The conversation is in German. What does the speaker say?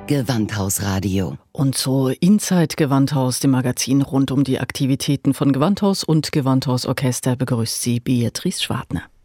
Gewandhausradio. Und zu Inside Gewandhaus, dem Magazin rund um die Aktivitäten von Gewandhaus und Gewandhausorchester, begrüßt sie Beatrice Schwartner.